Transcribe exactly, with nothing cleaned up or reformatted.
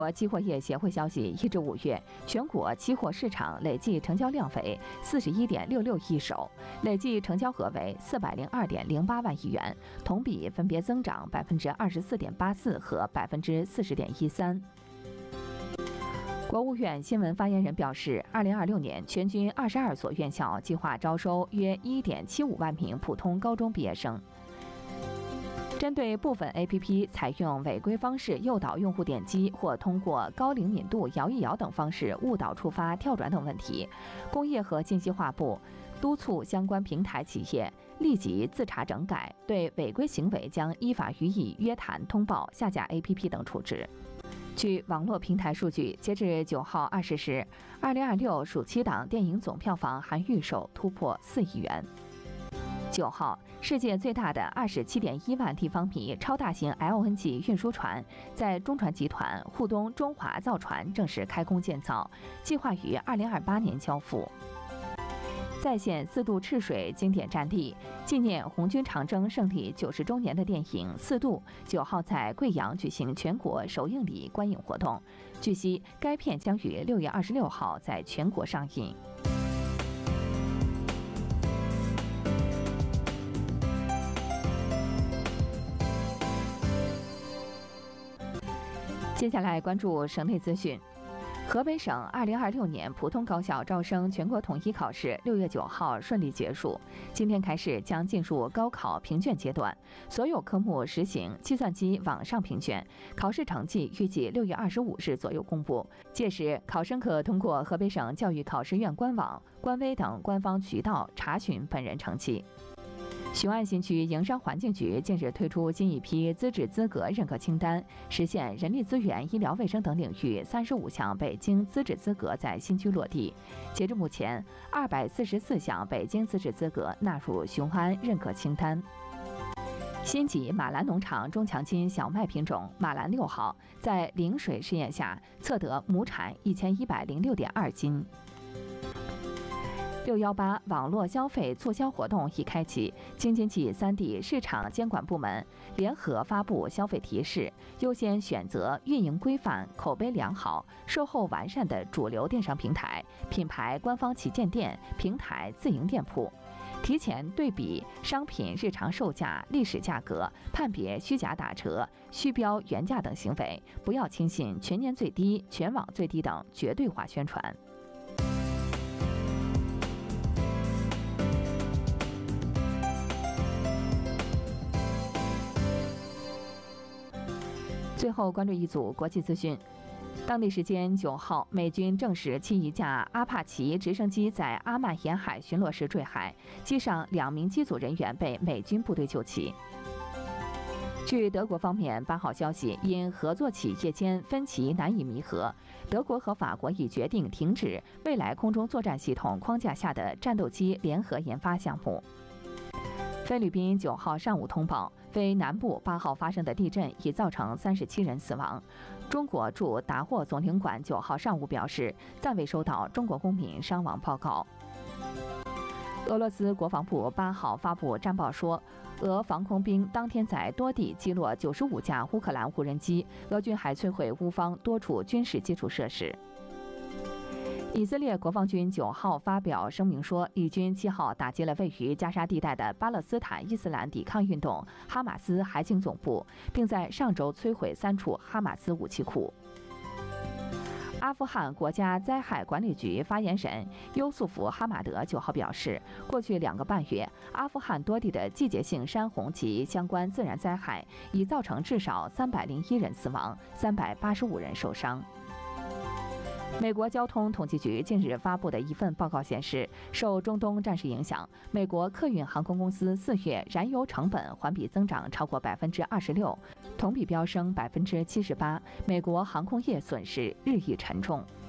国期货业协会消息，一至五月，全国期货市场累计成交量为四十一点六六亿手，累计成交额为四百零二点零八万亿元，同比分别增长百分之二十四点八四和百分之四十点一三。国务院新闻发言人表示，二零二六年全军二十二所院校计划招收约一点七五万名普通高中毕业生。针对部分 A P P 采用违规方式诱导用户点击，或通过高灵敏度摇一摇等方式误导触发跳转等问题，工业和信息化部督促相关平台企业立即自查整改，对违规行为将依法予以约谈、通报、下架 A P P 等处置。据网络平台数据，截至九号二十时，二零二六暑期档电影总票房含预售突破四亿元。九号，世界最大的二十七点一万立方米超大型 L N G 运输船在中船集团沪东中华造船正式开工建造，计划于二零二八年交付。再现四渡赤水经典战例，纪念红军长征胜利九十周年的电影《四渡》九号在贵阳举行全国首映礼观影活动。据悉，该片将于六月二十六号在全国上映。接下来关注省内资讯。河北省二零二六年普通高校招生全国统一考试六月九号顺利结束，今天开始将进入高考评卷阶段，所有科目实行计算机网上评卷，考试成绩预计六月二十五日左右公布。届时，考生可通过河北省教育考试院官网、官微等官方渠道查询本人成绩。雄安新区营商环境局近日推出新一批资质资格认可清单，实现人力资源、医疗卫生等领域三十五项北京资质资格在新区落地。截至目前，二百四十四项北京资质资格纳入雄安认可清单。新集马兰农场中强筋小麦品种马兰六号在零水试验下测得亩产一千一百零六点二斤。六幺八网络消费促销活动已开启，京津冀三地市场监管部门联合发布消费提示，优先选择运营规范、口碑良好、售后完善的主流电商平台、品牌官方旗舰店、平台自营店铺。提前对比商品日常售价、历史价格，判别虚假打折、虚标原价等行为，不要轻信全年最低、全网最低等绝对化宣传。最后关注一组国际资讯。当地时间九号，美军证实其一架阿帕奇直升机在阿曼沿海巡逻时坠海，机上两名机组人员被美军部队救起。据德国方面八号消息，因合作企业间分歧难以弥合，德国和法国已决定停止未来空中作战系统框架下的战斗机联合研发项目。菲律宾九号上午通报，菲南部八号发生的地震已造成三十七人死亡。中国驻达沃总领馆九号上午表示，暂未收到中国公民伤亡报告。俄罗斯国防部八号发布战报说，俄防空兵当天在多地击落九十五架乌克兰无人机，俄军还摧毁乌方多处军事基础设施。以色列国防军九号发表声明说，以军七号打击了位于加沙地带的巴勒斯坦伊斯兰抵抗运动哈马斯海警总部，并在上周摧毁三处哈马斯武器库。阿富汗国家灾害管理局发言人优素福·哈马德九号表示，过去两个半月，阿富汗多地的季节性山洪及相关自然灾害已造成至少三百零一人死亡，三百八十五人受伤。美国交通统计局近日发布的一份报告显示，受中东战事影响，美国客运航空公司四月燃油成本环比增长超过百分之二十六，同比飙升百分之七十八。美国航空业损失日益沉重。